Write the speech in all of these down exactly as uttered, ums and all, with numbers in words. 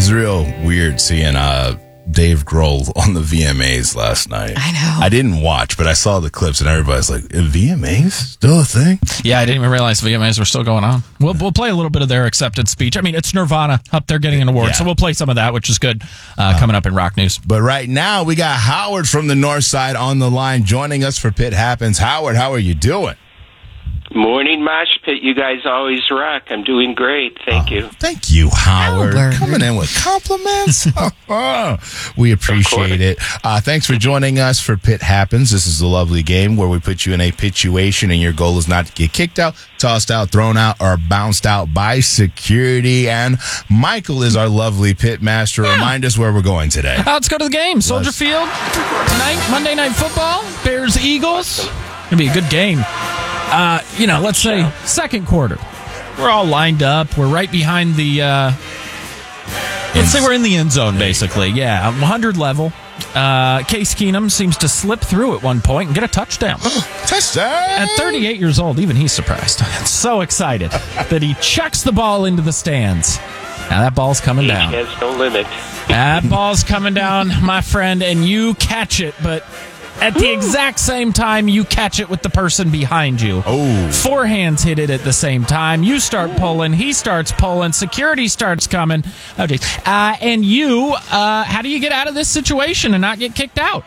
was real weird seeing uh, Dave Grohl on the V M As last night. I know. I didn't watch, but I saw the clips, and everybody's like, V M As? Still a thing? Yeah, I didn't even realize V M As were still going on. We'll we'll play a little bit of their acceptance speech. I mean, it's Nirvana up there getting an award, Yeah. so we'll play some of that, which is good, uh, coming up in Rock News. But right now, we got Howard from the North Side on the line joining us for Pit Happens. Howard, how are you doing? Morning, Mosh Pit. You guys always rock. I'm doing great. Thank Oh, you. Thank you, Howard. Howard. Coming in with compliments. We appreciate it. Uh, thanks for joining us for Pit Happens. This is a lovely game where we put you in a situation, and your goal is not to get kicked out, tossed out, thrown out, or bounced out by security. And Michael is our lovely pit master. Yeah. Remind us where we're going today. Uh, let's go to the game. Soldier Let's- Field tonight, Monday Night Football, Bears Eagles. Gonna be a good game. Uh, you know, let's say second quarter. We're all lined up. We're right behind the. Uh, let's say we're in the end zone, basically. Yeah, one hundred level. Uh, Case Keenum seems to slip through at one point and get a touchdown. Touchdown! At thirty-eight years old, even he's surprised. So excited that he chucks the ball into the stands. Now that ball's coming Age down. has no limit. That ball's coming down, my friend, and you catch it, but at the exact same time, you catch it with the person behind you. Oh. Four hands hit it at the same time. You start pulling. He starts pulling. Security starts coming. Oh, geez. Uh, and you, uh, how do you get out of this situation and not get kicked out?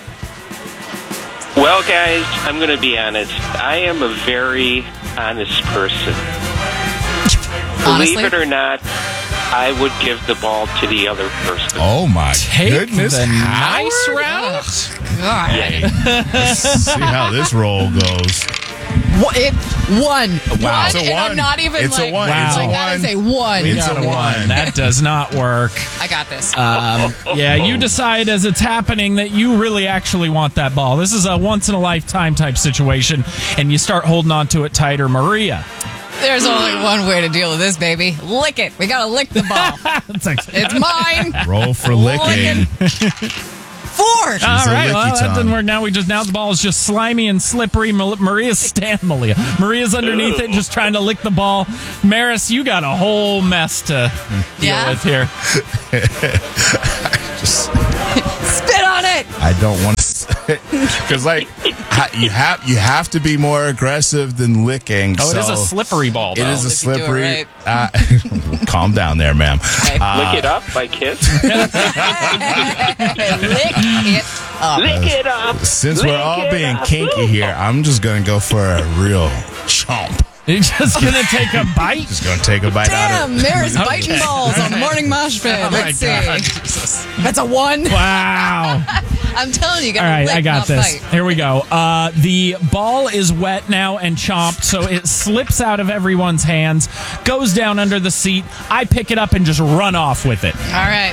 Well, guys, I'm going to be honest. I am a very honest person. Honestly? Believe it or not, I would give the ball to the other person. Oh, my Take goodness. the Howard? nice route. God. Let's see how this roll goes. Wha- It one. Wow. One, It's a and one. I'm not even It's a like. one. It's a I gotta one. say one. It's Got a one. That does not work. I got this. Um, yeah, you decide as it's happening that you really actually want that ball. This is a once-in-a-lifetime type situation, and you start holding on to it tighter. Maria. There's only one way to deal with this, baby. Lick it. We gotta lick the ball. It's like, It's mine. Roll for licking. Four. all a right, well, licky that tongue. didn't work. Now we just now the ball is just slimy and slippery. Mal- Maria's stand Maria. Maria's underneath it, just trying to lick the ball. Maris, you got a whole mess to deal Yeah. with here. Just, Spit on it. I don't want to because like ha- you have you have to be more aggressive than licking. Oh, it so is a slippery ball. It though. is a If you do it slippery. right. Uh, calm down there, ma'am. Okay. Uh, Lick it up, my kids. Lick it up. Lick it up. Since Lick we're all it being up. kinky here, I'm just gonna go for a real chomp. You're just gonna take a bite. Just gonna take a bite out Damn, of it. Maris biting balls on Morning Mosh Pit. Oh my Let's see. God. That's a one. Wow. I'm telling you, you All gotta right, lick, I got not this. bite. Here we go. Uh, the ball is wet now and chomped, so it slips out of everyone's hands, goes down under the seat. I pick it up and just run off with it. All right.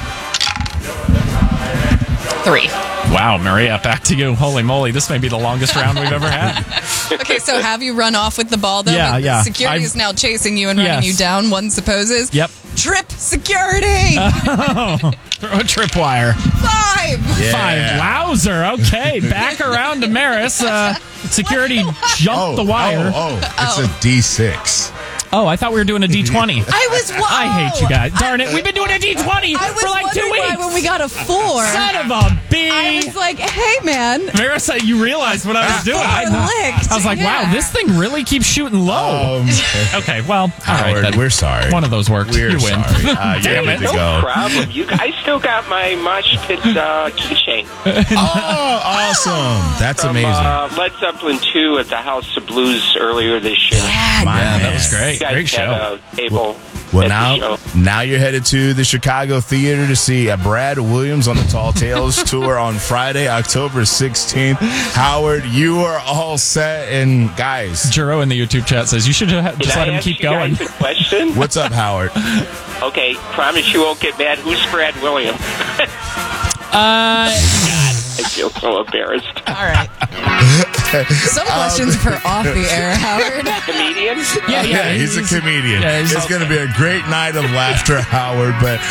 Three. Wow, Maria, back to you. Holy moly, this may be the longest round we've ever had. Okay, so have you run off with the ball, though? Yeah, But yeah. Security I've- is now chasing you and running Yes. you down, one supposes. Yep. Trip security. Throw a tripwire. Five. Yeah. Five. Wowzer. Okay, back around to Maris. Uh, security jumped Oh, the wire. Oh, oh, it's a D six. Oh, I thought we were doing a D twenty. I was. Whoa. I hate you guys. Darn it, we've been doing a D twenty I was for like two wondering weeks. why when we got a four. Son of a bee. I was like, hey, man. Marissa, you realized what I was doing. I, licked. I was like, wow, Yeah. this thing really keeps shooting low. Um, Okay, well, all right, Howard, then. we're sorry. One of those worked. We're you win. sorry. Uh, you're Damn good it. to No go. problem. You, I still got my Mosh Pit uh, keychain. Oh, awesome! That's From, amazing. Uh, Led Zeppelin two at the House of Blues earlier this year. Yeah, My Yeah, man. that was You great. guys Great had show. a table Well, at now, the show. now you're headed to the Chicago Theater to see uh, Brad Williams on the Tall Tales tour on Friday, October sixteenth. Howard, you are all set. And guys, Jero in the YouTube chat says you should ha- Can just I let him ask keep you going. guys a question? what's up, Howard? Okay, promise you won't get mad. Who's Brad Williams? Uh, I feel so embarrassed. All right. Some questions for off the air, Howard. Comedian? yeah, yeah, Yeah, he's a comedian. yeah, he's- it's going to be a great night of laughter, Howard. But